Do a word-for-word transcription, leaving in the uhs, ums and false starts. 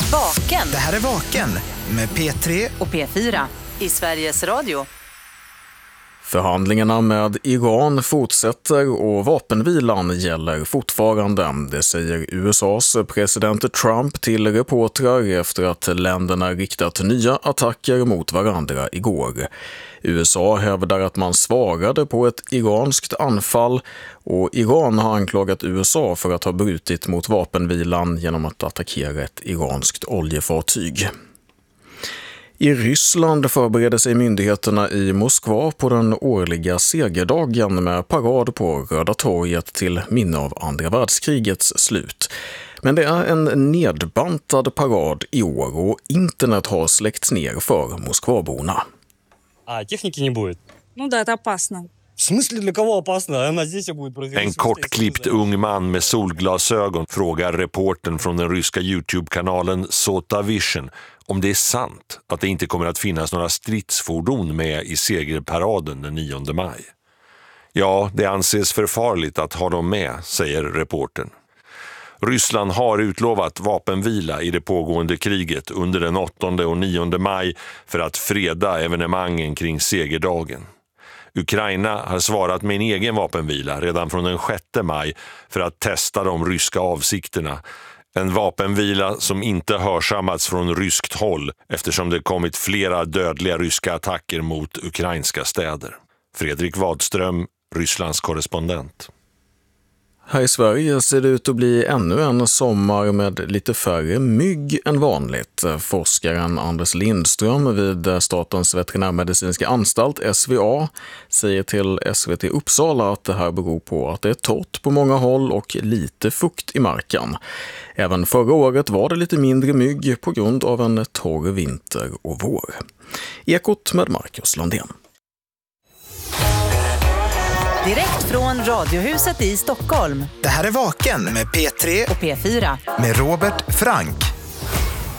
Vaken. Det här är Vaken med P tre och P fyra i Sveriges Radio. Förhandlingarna med Iran fortsätter och vapenvilan gäller fortfarande. Det säger U S A:s president Trump till reportrar efter att länderna riktat nya attacker mot varandra igår. U S A hävdar att man svarade på ett iranskt anfall och Iran har anklagat U S A för att ha brutit mot vapenvilan genom att attackera ett iranskt oljefartyg. I Ryssland förbereder sig myndigheterna i Moskva på den årliga segerdagen med parad på Röda torget till minne av andra världskrigets slut. Men det är en nedbantad parad i år och internet har släckts ner för Moskvaborna. А техники не будет. Ну да, это опасно. В смысле, для кого опасно? Она здесь будет происходить. En kortklippt ung man med solglasögon frågar reportern från den ryska YouTube-kanalen Sota Vision om det är sant att det inte kommer att finnas några stridsfordon med i segerparaden den nionde maj. Ja, det anses förfarligt att ha dem med, säger reportern. Ryssland har utlovat vapenvila i det pågående kriget under den åttonde och nionde maj för att freda evenemangen kring segerdagen. Ukraina har svarat med en egen vapenvila redan från den sjätte maj för att testa de ryska avsikterna. En vapenvila som inte hörsammats från ryskt håll eftersom det kommit flera dödliga ryska attacker mot ukrainska städer. Fredrik Wadström, Rysslands korrespondent. Här i Sverige ser det ut att bli ännu en sommar med lite färre mygg än vanligt. Forskaren Anders Lindström vid Statens veterinärmedicinska anstalt S V A säger till S V T Uppsala att det här beror på att det är torrt på många håll och lite fukt i marken. Även förra året var det lite mindre mygg på grund av en torr vinter och vår. Ekot med Marcus Landén. Direkt från Radiohuset i Stockholm. Det här är Vaken med P tre och P fyra. med Robert Frank.